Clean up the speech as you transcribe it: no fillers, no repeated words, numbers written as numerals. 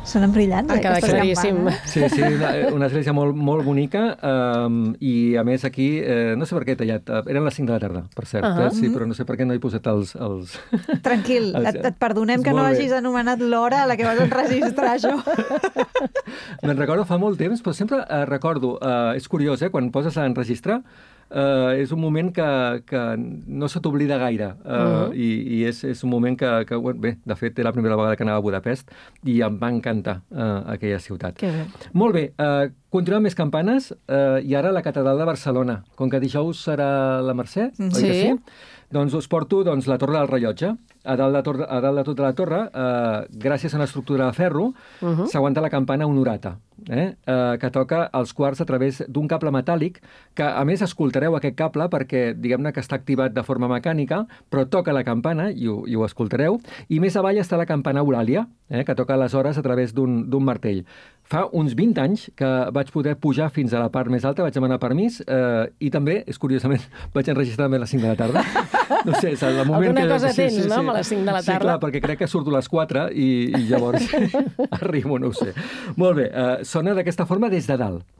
Sonen brillants, Ha quedat aquestes claríssim. campanes. Sí, una església molt bonica i a més aquí, no sé per què he tallat, eren les 5 de la tarda, per cert, sí, però no sé per què no he posat els... Tranquil, et perdonem que no Molt bé. hagis anomenat l'hora a la que vas enregistrar això. Me'n recordo fa molt temps, però sempre recordo, és curiós, quan poses a enregistrar, és un moment que no se t'oblida gaire i és un moment que bé, de fet, era la primera vegada que anava a Budapest i em va encantar aquella ciutat. Que bé. Molt bé, continuem més campanes i ara la catedral de Barcelona. Com que dijous serà la Mercè, oi que sí? Doncs us porto la Torre del Rellotge. A dalt de tota la torre, gràcies a una estructura de ferro, s'aguanta la campana honorata, que toca els quarts a través d'un cable metàl·lic, que a més escoltareu aquest cable perquè, diguem-ne que està activat de forma mecànica, però toca la campana i ho escoltareu. I més avall està la campana Euràlia, que toca les hores a través d'un martell. Fa uns 20 anys que vaig poder pujar fins a la part més alta, vaig demanar permís i també, és curiosament, vaig enregistrar a les 5 de la tarda. No sé, és el moment alguna que... cosa tens, no?, a les 5 de la tarda. Sí, clar, perquè crec que surto a les 4 i llavors arribo, no ho sé. Molt bé, sona d'aquesta forma des de dalt.